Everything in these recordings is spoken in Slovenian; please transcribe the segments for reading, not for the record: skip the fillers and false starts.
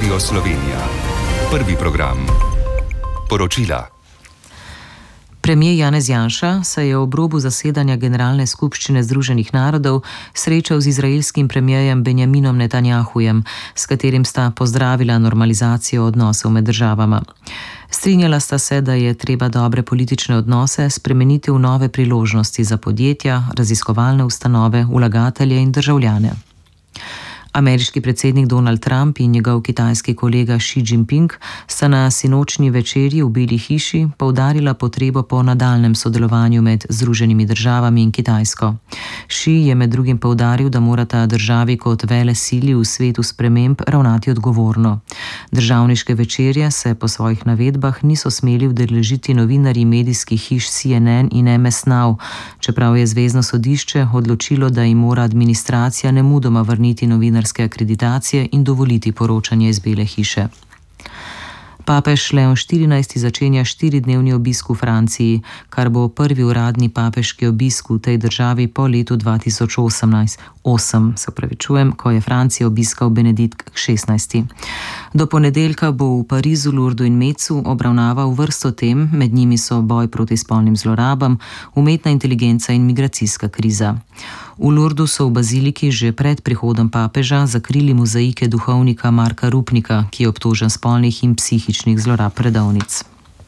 Radio Slovenija. Prvi program. Poročila. Premijer Janez Janša se je ob robu zasedanja Generalne skupščine Združenih narodov srečal z izraelskim premijerjem Benjaminom Netanjahujem, s katerim sta pozdravila normalizacijo odnosov med državama. Strinjala sta se, da je treba dobre politične odnose spremeniti v nove priložnosti za podjetja, raziskovalne ustanove, vlagatelje in državljane. Ameriški predsednik Donald Trump in njegov kitajski kolega Xi Jinping sta na sinočnji večerji v Beli hiši poudarila potrebo po nadaljnjem sodelovanju med Združenimi državami in Kitajsko. Xi je med drugim poudaril, da morata državi kot velesili v svetu sprememb ravnati odgovorno. Državniške večerje se po svojih navedbah niso smeli udeležiti novinarji medijskih hiš CNN in MS Now, čeprav je zvezno sodišče odločilo, da jim mora administracija nemudoma vrniti novinarske akreditacije in dovoliti poročanje iz Bele hiše. Papež Leon XIV začenja 4-dnevni obisk v Franciji, kar bo prvi uradni papeški obisk v tej državi po letu 2008, ko je Francijo obiskal Benedikt XVI. Do ponedeljka bo v Parizu, Lourdesu in Metzu obravnaval vrsto tem, med njimi so boj proti spolnim zlorabam, umetna inteligenca in migracijska kriza. V Lourdu so v baziliki že pred prihodom papeža zakrili mozaike duhovnika Marka Rupnika, ki je obtožen spolnih in psihičnih zlorab redovnic.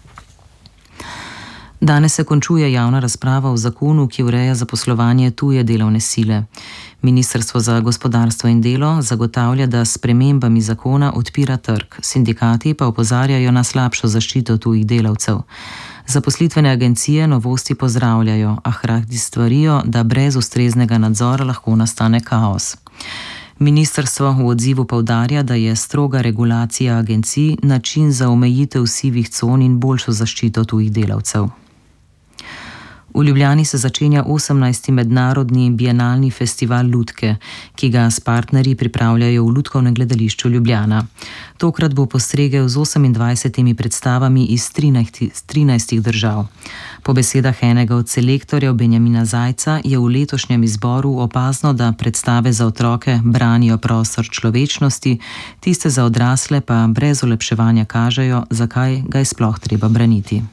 Danes se končuje javna razprava o zakonu, ki ureja zaposlovanje tuje delovne sile. Ministrstvo za gospodarstvo in delo zagotavlja, da s spremembami zakona odpira trg, sindikati pa opozarjajo na slabšo zaščito tujih delavcev. Zaposlitvene agencije novosti pozdravljajo, a hkrati stvarijo, da brez ustreznega nadzora lahko nastane kaos. Ministrstvo v odzivu poudarja, da je stroga regulacija agencij način za omejitev sivih con in boljšo zaščito tujih delavcev. V Ljubljani se začenja 18. mednarodni bienalni festival lutke, ki ga s partnerji pripravljajo v Lutkovnem gledališču Ljubljana. Tokrat bo postregel z 28 predstavami iz 13 držav. Po besedah enega od selektorjev Benjamina Zajca je v letošnjem izboru opazno, da predstave za otroke branijo prostor človečnosti, tiste za odrasle pa brez olepševanja kažejo, zakaj ga je sploh treba braniti.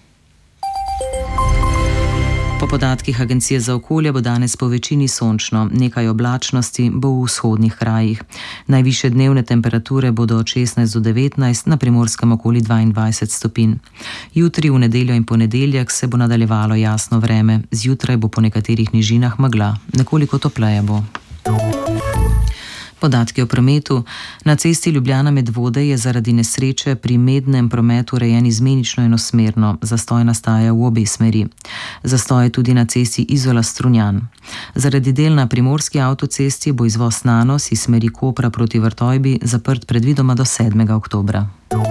Po podatkih Agencije za okolje bo danes po večini sončno, nekaj oblačnosti bo v vzhodnih krajih. Najvišje dnevne temperature bodo od 16 do 19, na Primorskem okoli 22 stopinj. Jutri, v nedeljo in ponedeljek se bo nadaljevalo jasno vreme, zjutraj bo po nekaterih nižinah megla, nekoliko topleje bo. Podatki o prometu. Na cesti Ljubljana-Medvode je zaradi nesreče pri mednem prometu urejen izmenično enosmerno, zastoj nastaja v obe smeri. Zastoj je tudi na cesti Izola-Strunjan. Zaradi del na primorski avtocesti bo izvoz Nanos iz smeri Kopra proti Vrtojbi zaprt predvidoma do 7. oktobra.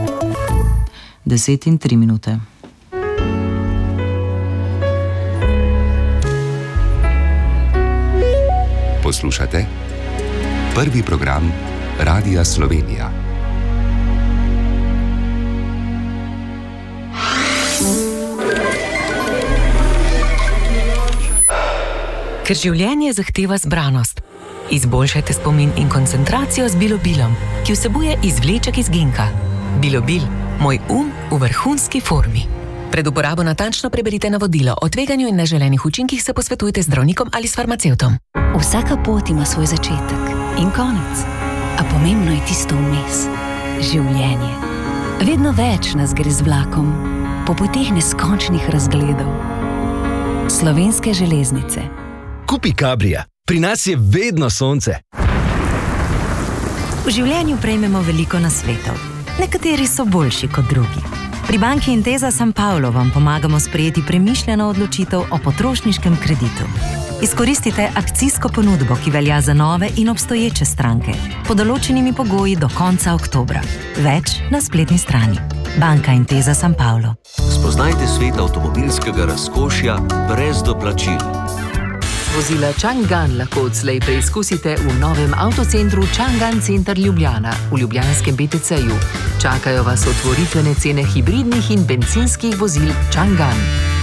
10:03. Poslušate prvi program Radia Slovenija. Ker življenje zahteva zbranost. Izboljšajte spomin in koncentracijo z Bilobilom, ki vsebuje izvleček iz ginka. Bilobil, moj v vrhunski formi. Pred uporabo natančno preberite navodilo. O tveganju in neželenih učinkih se posvetujte z zdravnikom ali s farmacevtom. Vsaka pot ima svoj začetek in konec, a pomembno je tisto vmes. Življenje. Vedno več nas gre z vlakom, po poteh neskončnih razgledov. Slovenske železnice. Kupi Cabrija, pri nas je vedno sonce. V življenju prejmemo veliko nasvetov. Nekateri so boljši kot drugi. Pri banki Intesa San Paolo vam pomagamo sprejeti premišljeno odločitev o potrošniškem kreditu. Izkoristite akcijsko ponudbo, ki velja za nove in obstoječe stranke, pod določenimi pogoji do konca oktobra. Več na spletni strani. Banka Intesa San Paolo. Spoznajte svet avtomobilskega razkošja brez doplačil. Vozila Chang'an lahko odslej preizkusite v novem avtocentru Chang'an Center Ljubljana v ljubljanskem BTC-ju. Čakajo vas otvoritvene cene hibridnih in bencinskih vozil Chang'an.